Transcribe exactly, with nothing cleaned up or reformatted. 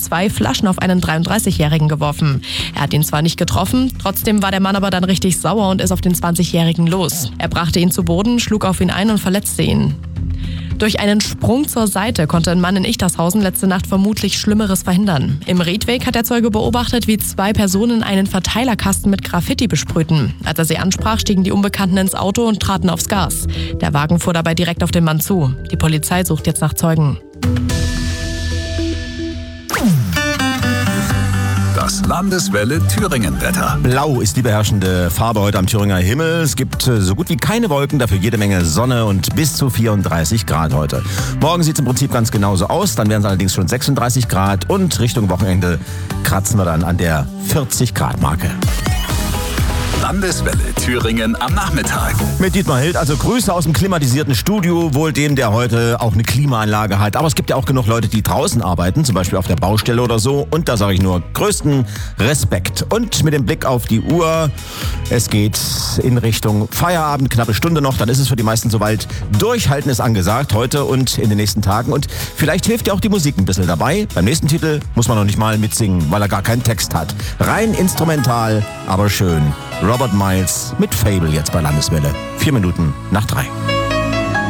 zwei Flaschen auf einen dreiunddreißigjährigen geworfen. Er hat ihn zwar nicht getroffen, trotzdem war der Mann aber dann richtig sauer und ist auf den zwanzigjährigen los. Er brachte ihn zu Boden, schlug auf ihn ein und verletzte ihn. Durch einen Sprung zur Seite konnte ein Mann in Ichtershausen letzte Nacht vermutlich Schlimmeres verhindern. Im Riedweg hat der Zeuge beobachtet, wie zwei Personen einen Verteilerkasten mit Graffiti besprühten. Als er sie ansprach, stiegen die Unbekannten ins Auto und traten aufs Gas. Der Wagen fuhr dabei direkt auf den Mann zu. Die Polizei sucht jetzt nach Zeugen. Das Landeswelle Thüringen-Wetter. Blau ist die beherrschende Farbe heute am Thüringer Himmel. Es gibt äh, so gut wie keine Wolken, dafür jede Menge Sonne und bis zu vierunddreißig Grad heute. Morgen sieht es im Prinzip ganz genauso aus, dann wären es allerdings schon sechsunddreißig Grad und Richtung Wochenende kratzen wir dann an der vierzig Grad Marke. Landeswelle Thüringen am Nachmittag. Mit Dietmar Hild, also Grüße aus dem klimatisierten Studio, wohl dem, der heute auch eine Klimaanlage hat. Aber es gibt ja auch genug Leute, die draußen arbeiten, zum Beispiel auf der Baustelle oder so. Und da sage ich nur größten Respekt. Und mit dem Blick auf die Uhr, es geht in Richtung Feierabend, knappe Stunde noch, dann ist es für die meisten soweit. Durchhalten ist angesagt heute und in den nächsten Tagen. Und vielleicht hilft ja auch die Musik ein bisschen dabei. Beim nächsten Titel muss man noch nicht mal mitsingen, weil er gar keinen Text hat. Rein instrumental, aber schön. Robert Miles mit Fable jetzt bei Landeswelle. Vier Minuten nach drei.